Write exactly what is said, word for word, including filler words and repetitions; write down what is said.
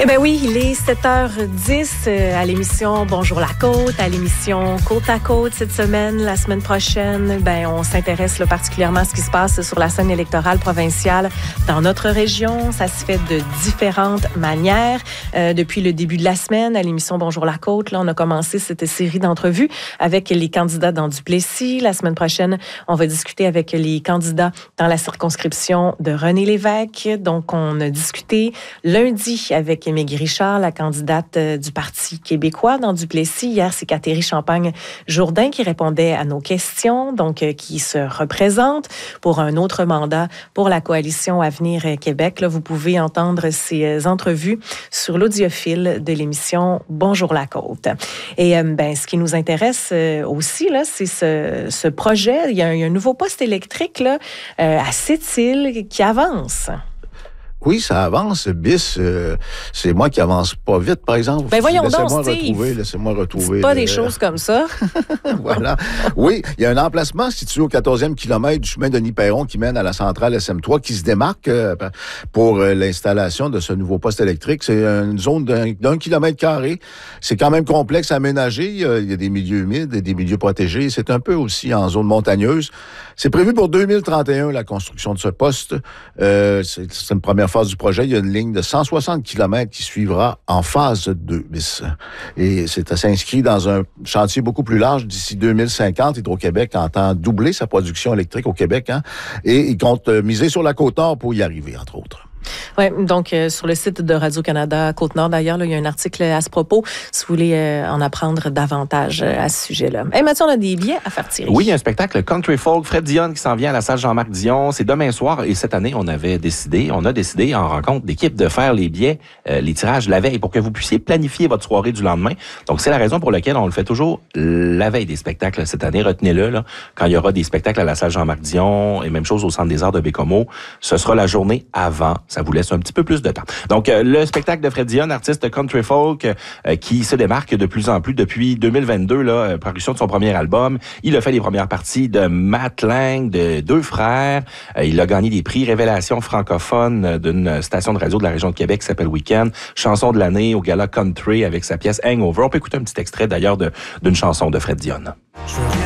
Eh bien oui, il est sept heures dix à l'émission Bonjour la Côte, à l'émission Côte à Côte cette semaine. La semaine prochaine, ben on s'intéresse là, particulièrement à ce qui se passe sur la scène électorale provinciale dans notre région. Ça se fait de différentes manières. Euh, depuis le début de la semaine, à l'émission Bonjour la Côte, là, on a commencé cette série d'entrevues avec les candidats dans Duplessis. La semaine prochaine, on va discuter avec les candidats dans la circonscription de René Lévesque. Donc, on a discuté lundi avec Mégui Richard, la candidate du Parti québécois dans Duplessis. Hier, c'est Catherine Champagne-Jourdain qui répondait à nos questions, donc qui se représente pour un autre mandat pour la Coalition Avenir Québec. Là, vous pouvez entendre ces entrevues sur l'audiophile de l'émission Bonjour la Côte. Et ben, ce qui nous intéresse aussi, là, c'est ce, ce projet. Il y, a un, il y a un nouveau poste électrique là, à Sept-Îles qui avance. Oui, ça avance. Bis, euh, c'est moi qui avance pas vite, par exemple. Ben voyons laissez-moi donc, Steve. retrouver, laissez-moi retrouver. C'est pas le... des choses comme ça. Voilà. Oui, il y a un emplacement situé au quatorzième kilomètre du chemin Denis-Perron qui mène à la centrale S M trois qui se démarque euh, pour euh, l'installation de ce nouveau poste électrique. C'est une zone d'un, d'un kilomètre carré. C'est quand même complexe à aménager. Il y a, il y a des milieux humides et des milieux protégés. C'est un peu aussi en zone montagneuse. C'est prévu pour deux mille trente et un, la construction de ce poste. Euh, c'est, c'est une première phase du projet. Il y a une ligne de cent soixante kilomètres qui suivra en phase deux. Et c'est s'inscrit dans un chantier beaucoup plus large. D'ici deux mille cinquante, Hydro-Québec entend doubler sa production électrique au Québec, hein, et il compte miser sur la Côte-Nord pour y arriver, entre autres. Oui, donc euh, sur le site de Radio-Canada Côte-Nord, d'ailleurs, là, il y a un article à ce propos, si vous voulez euh, en apprendre davantage euh, à ce sujet-là. Hey, Mathieu, on a des billets à faire tirer. Oui, il y a un spectacle Country Folk, Fred Dionne qui s'en vient à la salle Jean-Marc Dion. C'est demain soir et cette année, on avait décidé, on a décidé en rencontre d'équipe de faire les billets, euh, les tirages la veille pour que vous puissiez planifier votre soirée du lendemain. Donc, c'est la raison pour laquelle on le fait toujours la veille des spectacles cette année. Retenez-le, là, quand il y aura des spectacles à la salle Jean-Marc Dion et même chose au Centre des Arts de Bécomo, ce sera la journée avant. Ça vous laisse un petit peu plus de temps. Donc, euh, le spectacle de Fred Dionne, artiste country folk, euh, qui se démarque de plus en plus depuis deux mille vingt-deux, là, euh, parution de son premier album. Il a fait les premières parties de Matt Lang, de Deux Frères. Euh, il a gagné des prix Révélation francophone d'une station de radio de la région de Québec qui s'appelle Weekend. Chanson de l'année au Gala Country avec sa pièce Hangover. On peut écouter un petit extrait d'ailleurs de, d'une chanson de Fred Dionne.